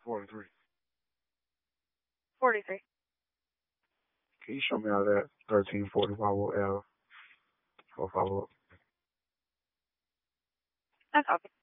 43. 43. Can you show me how that 1345 will L for follow up? I copy.